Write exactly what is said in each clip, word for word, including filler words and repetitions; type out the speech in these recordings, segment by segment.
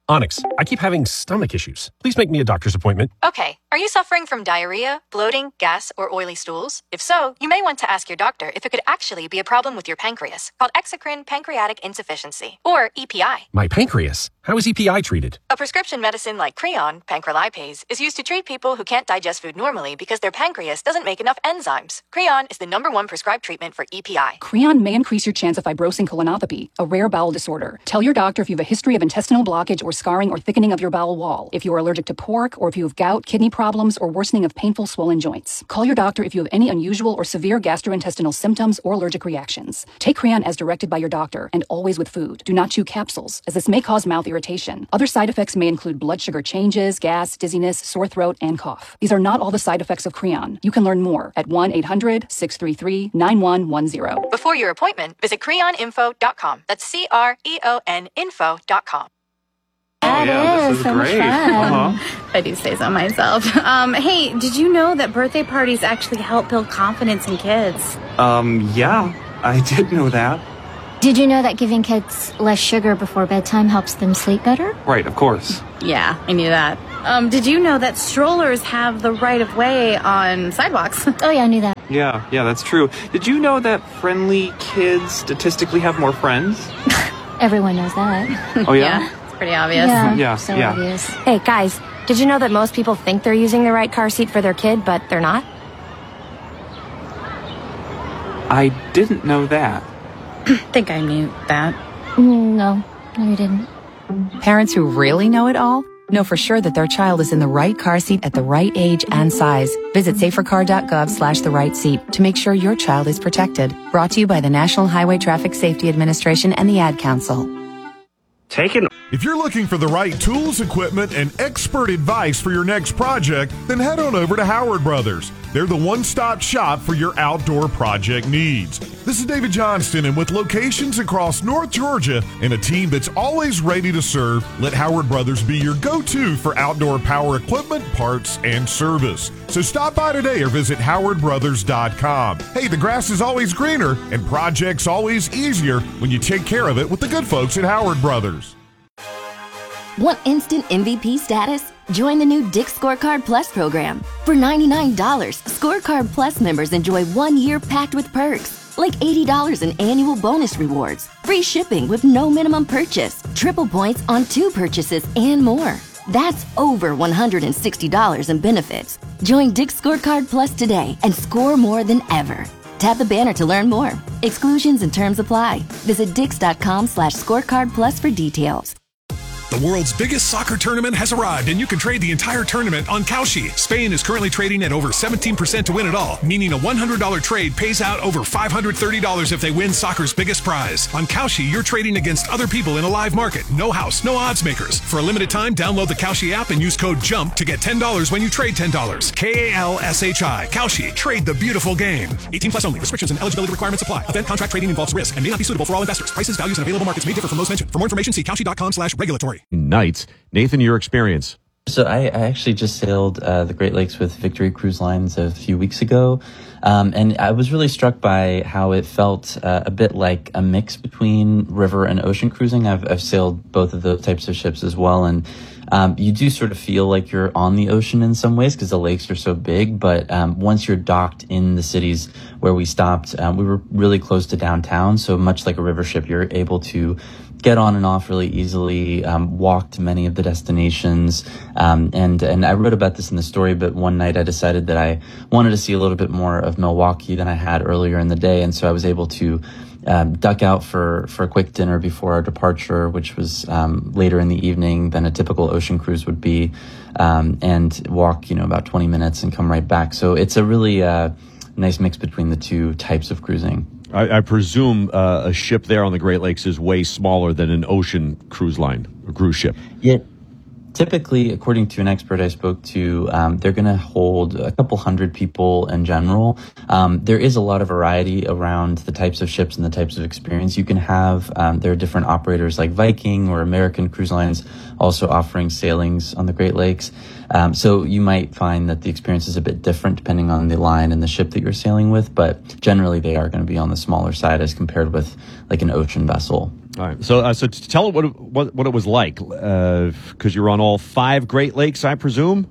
Onyx, I keep having stomach issues. Please make me a doctor's appointment. Okay. Are you suffering from diarrhea, bloating, gas, or oily stools? If so, you may want to ask your doctor if it could actually be a problem with your pancreas, called exocrine pancreatic insufficiency, or E P I. My pancreas? How is E P I treated? A prescription medicine like Creon, pancrelipase, is used to treat people who can't digest food normally because their pancreas doesn't make enough enzymes. Creon is the number one prescribed treatment for E P I. Creon may increase your chance of fibrosing colonopathy, a rare bowel disorder. Tell your doctor if you have a history of intestinal blockage or scarring or thickening of your bowel wall, if you are allergic to pork, or if you have gout, kidney problems, or worsening of painful swollen joints. Call your doctor if you have any unusual or severe gastrointestinal symptoms or allergic reactions. Take Creon as directed by your doctor, and always with food. Do not chew capsules, as this may cause mouth irritation. Other side effects may include blood sugar changes, gas, dizziness, sore throat, and cough. These are not all the side effects of Creon. You can learn more at one eight hundred, six three three, nine one one zero. Before your appointment, visit creon info dot com. That's C R E O N info dot com. Oh, yeah, this is so great. Uh-huh. I do say so myself. Um, hey, did you know that birthday parties actually help build confidence in kids? Um, yeah, I did know that. Did you know that giving kids less sugar before bedtime helps them sleep better? Right, of course. Yeah, I knew that. Um, did you know that strollers have the right of way on sidewalks? Oh, yeah, I knew that. Yeah, yeah, that's true. Did you know that friendly kids statistically have more friends? Everyone knows that. Oh, yeah? Yeah. Pretty obvious. Yeah, Yeah, so yeah. obvious. Hey, guys, did you know that most people think they're using the right car seat for their kid, but they're not? I didn't know that. think I knew that. No, no, you didn't. Parents who really know it all know for sure that their child is in the right car seat at the right age and size. Visit safercar.gov slash the right seat to make sure your child is protected. Brought to you by the National Highway Traffic Safety Administration and the Ad Council. Taken. If you're looking for the right tools, equipment, and expert advice for your next project, then head on over to Howard Brothers. They're the one-stop shop for your outdoor project needs. This is David Johnston, and with locations across North Georgia and a team that's always ready to serve, let Howard Brothers be your go-to for outdoor power equipment, parts, and service. So stop by today or visit howard brothers dot com. Hey, the grass is always greener and projects always easier when you take care of it with the good folks at Howard Brothers. Want instant M V P status? Join the new Dick's Scorecard Plus program. For ninety-nine dollars, Scorecard Plus members enjoy one year packed with perks, like eighty dollars in annual bonus rewards, free shipping with no minimum purchase, triple points on two purchases, and more. That's over one hundred sixty dollars in benefits. Join Dick's Scorecard Plus today and score more than ever. Tap the banner to learn more. Exclusions and terms apply. Visit dix.com slash scorecard plus for details. The world's biggest soccer tournament has arrived, and you can trade the entire tournament on Kalshi. Spain is currently trading at over seventeen percent to win it all, meaning a one hundred dollars trade pays out over five hundred thirty dollars if they win soccer's biggest prize. On Kalshi, you're trading against other people in a live market. No house, no odds makers. For a limited time, download the Kalshi app and use code JUMP to get ten dollars when you trade ten dollars. K A L S H I. Kalshi. Trade the beautiful game. eighteen plus only. Restrictions and eligibility requirements apply. Event contract trading involves risk and may not be suitable for all investors. Prices, values, and available markets may differ from those mentioned. For more information, see kalshi.com slash regulatory. Nights. Nathan, your experience. So I, I actually just sailed uh, the Great Lakes with Victory Cruise Lines a few weeks ago, um, and I was really struck by how it felt uh, a bit like a mix between river and ocean cruising. I've, I've sailed both of those types of ships as well, and um, you do sort of feel like you're on the ocean in some ways because the lakes are so big, but um, once you're docked in the cities where we stopped, um, we were really close to downtown, so much like a river ship, you're able to get on and off really easily, um, walk to many of the destinations. Um, and, and I wrote about this in the story, but one night I decided that I wanted to see a little bit more of Milwaukee than I had earlier in the day. And so I was able to, um, duck out for, for a quick dinner before our departure, which was, um, later in the evening than a typical ocean cruise would be, um, and walk, you know, about twenty minutes and come right back. So it's a really, uh, nice mix between the two types of cruising. I, I presume uh, a ship there on the Great Lakes is way smaller than an ocean cruise line, or cruise ship. Yeah. Typically, according to an expert I spoke to, um, they're going to hold a couple hundred people in general. Um, there is a lot of variety around the types of ships and the types of experience you can have. Um, there are different operators like Viking or American Cruise Lines also offering sailings on the Great Lakes. Um, so you might find that the experience is a bit different depending on the line and the ship that you're sailing with, but generally they are going to be on the smaller side as compared with like an ocean vessel. All right. So, uh, so tell it what, it- what what it was like, because you were on all five Great Lakes, I presume.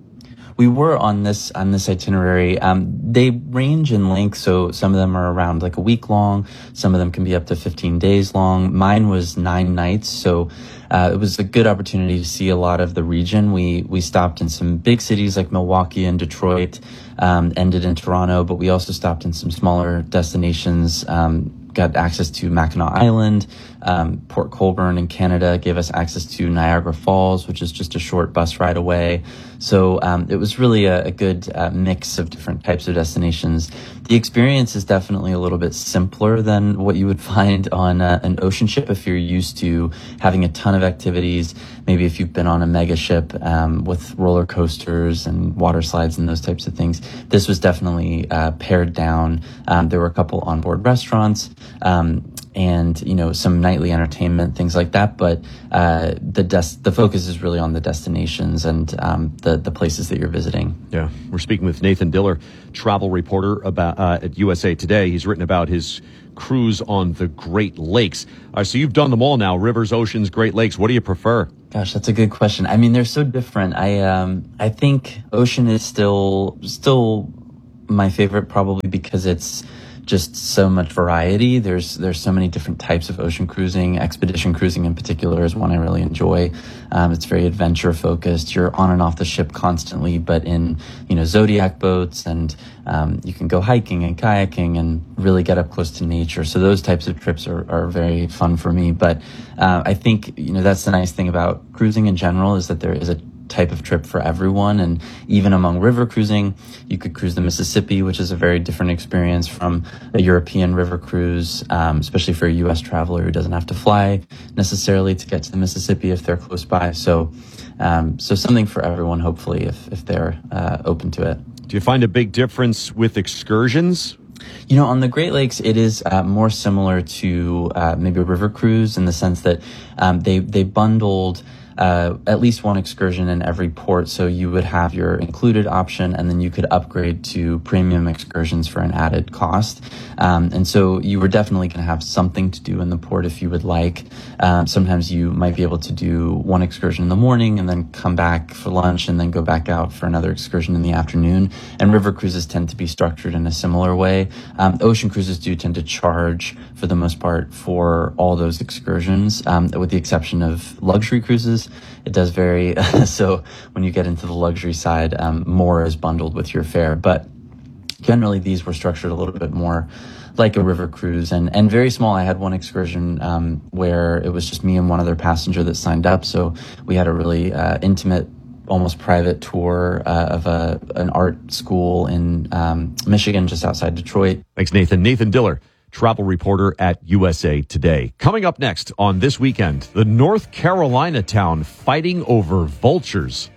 We were on this on this itinerary. Um, they range in length, so some of them are around like a week long. Some of them can be up to fifteen days long. Mine was nine nights, so uh, it was a good opportunity to see a lot of the region. We we stopped in some big cities like Milwaukee and Detroit, um, ended in Toronto, but we also stopped in some smaller destinations. Um, got access to Mackinac Island, um, Port Colborne in Canada gave us access to Niagara Falls, which is just a short bus ride away. So um, it was really a, a good uh, mix of different types of destinations. The experience is definitely a little bit simpler than what you would find on uh, an ocean ship if you're used to having a ton of activities. Maybe if you've been on a mega ship um, with roller coasters and water slides and those types of things. This was definitely uh, pared down. Um, there were a couple onboard restaurants. Um, and, you know, some nightly entertainment, things like that. But uh, the des- the focus is really on the destinations and um, the, the places that you're visiting. Yeah. We're speaking with Nathan Diller, travel reporter about uh, at U S A Today. He's written about his cruise on the Great Lakes. All right, so you've done them all now, rivers, oceans, Great Lakes. What do you prefer? Gosh, that's a good question. I mean, they're so different. I um, I think ocean is still still my favorite, probably because it's just so much variety. There's there's so many different types of ocean cruising. Expedition cruising in particular is one I really enjoy. Um, it's very adventure focused. You're on and off the ship constantly, but in, you know, Zodiac boats, and um, you can go hiking and kayaking and really get up close to nature. So those types of trips are, are very fun for me. But uh, I think, you know, that's the nice thing about cruising in general, is that there is a type of trip for everyone. And even among river cruising, you could cruise the Mississippi, which is a very different experience from a European river cruise, um, especially for a U S traveler who doesn't have to fly necessarily to get to the Mississippi if they're close by. So, um, so something for everyone, hopefully, if, if they're uh, open to it. Do you find a big difference with excursions? You know, on the Great Lakes, it is uh, more similar to uh, maybe a river cruise in the sense that um, they they bundled Uh, at least one excursion in every port. So you would have your included option, and then you could upgrade to premium excursions for an added cost. Um, and so you were definitely going to have something to do in the port if you would like. Um, sometimes you might be able to do one excursion in the morning and then come back for lunch and then go back out for another excursion in the afternoon. And river cruises tend to be structured in a similar way. Um, ocean cruises do tend to charge, for the most part, for all those excursions, um, with the exception of luxury cruises. It does vary. So when you get into the luxury side, um, more is bundled with your fare. But generally, these were structured a little bit more like a river cruise, and, and very small. I had one excursion um, where it was just me and one other passenger that signed up. So we had a really uh, intimate, almost private tour uh, of a an art school in um, Michigan, just outside Detroit. Thanks, Nathan. Nathan Diller, travel reporter at U S A Today. Coming up next on This Weekend, the North Carolina town fighting over vultures.